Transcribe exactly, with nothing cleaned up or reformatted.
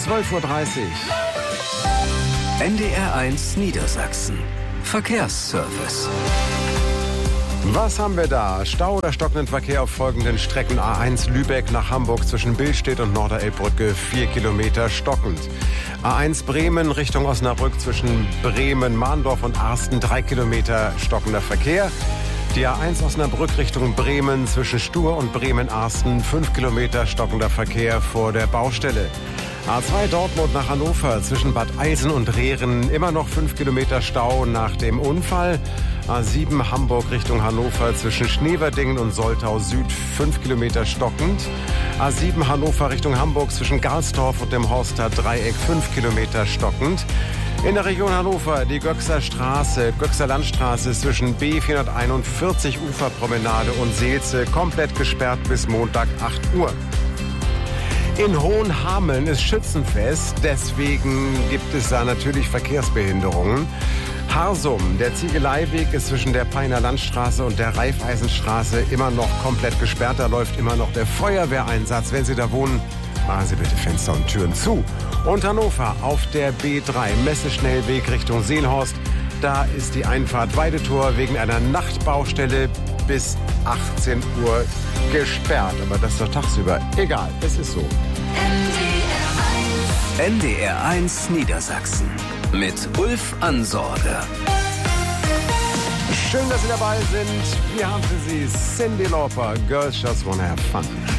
zwölf Uhr dreißig. N D R eins Niedersachsen. Verkehrsservice. Was haben wir da? Stau oder stockenden Verkehr auf folgenden Strecken. A eins Lübeck nach Hamburg zwischen Billstedt und Norderelbbrücke vier Kilometer stockend. A eins Bremen Richtung Osnabrück zwischen Bremen, Mahndorf und Arsten drei Kilometer stockender Verkehr. Die A eins Osnabrück Richtung Bremen zwischen Stur und Bremen-Arsten fünf Kilometer stockender Verkehr vor der Baustelle. A zwei Dortmund nach Hannover zwischen Bad Eilsen und Rehren immer noch fünf Kilometer Stau nach dem Unfall. A sieben Hamburg Richtung Hannover zwischen Schneverdingen und Soltau Süd fünf Kilometer stockend. A sieben Hannover Richtung Hamburg zwischen Garsdorf und dem Horster Dreieck fünf Kilometer stockend. In der Region Hannover die Göxer Straße, Göxer Landstraße zwischen B vierhunderteinundvierzig Uferpromenade und Seelze komplett gesperrt bis Montag acht Uhr. In Hohenhameln ist Schützenfest, deswegen gibt es da natürlich Verkehrsbehinderungen. Harsum, der Ziegeleiweg ist zwischen der Peiner Landstraße und der Raiffeisenstraße immer noch komplett gesperrt. Da läuft immer noch der Feuerwehreinsatz. Wenn Sie da wohnen, machen Sie bitte Fenster und Türen zu. Und Hannover auf der B drei, Messeschnellweg Richtung Seelhorst. Da ist die Einfahrt Weidetor wegen einer Nachtbaustelle bis achtzehn Uhr gesperrt. Aber das ist doch tagsüber. Egal, es ist so. N D R eins Niedersachsen mit Ulf Ansorge. Schön, dass Sie dabei sind. Wir haben für Sie Cyndi Lauper, Girls Just Wanna Have Fun.